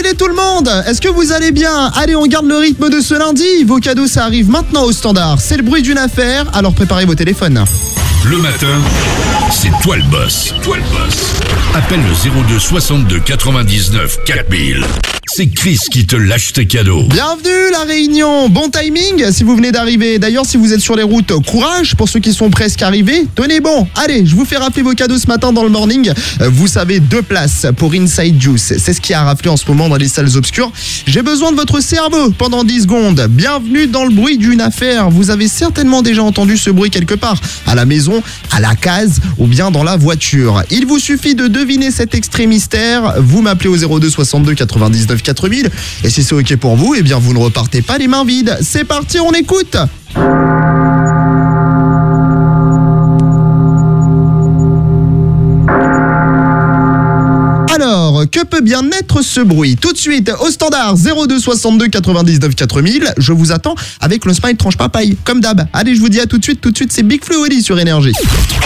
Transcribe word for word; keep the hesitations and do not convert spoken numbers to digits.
Friday tout le monde. Est-ce que vous allez bien? Allez, on garde le rythme de ce lundi. Vos cadeaux, ça arrive maintenant au standard. C'est le bruit d'une affaire, alors préparez vos téléphones. Le matin, c'est toi le boss. Toi le boss. Appelle le zéro deux soixante-deux quatre-vingt-dix-neuf quatre mille. C'est Chris qui te lâche tes cadeaux. Bienvenue La Réunion, bon timing si vous venez d'arriver. D'ailleurs, si vous êtes sur les routes, courage. Pour ceux qui sont presque arrivés, tenez bon. Allez, je vous fais rafler vos cadeaux ce matin dans le morning. Vous savez, deux places pour Inside Juice. C'est ce qui a raflé en ce moment dans les salles obscures. J'ai besoin de votre cerveau pendant dix secondes. Bienvenue dans le bruit d'une affaire. Vous avez certainement déjà entendu ce bruit quelque part. À la maison, à la case ou bien dans la voiture. Il vous suffit de deviner cet extrait mystère. Vous m'appelez au zéro deux soixante-deux quatre-vingt-dix-neuf quatre mille. Et si c'est ok pour vous, eh bien vous ne repartez pas les mains vides. C'est parti, on écoute. Alors, que peut bien être ce bruit? Tout de suite, au standard zéro deux soixante-deux quatre-vingt-dix-neuf quatre mille. Je vous attends avec le smile tranche papaye, comme d'hab. Allez, je vous dis à tout de suite. Tout de suite, c'est Big Flo et Oli sur Énergie.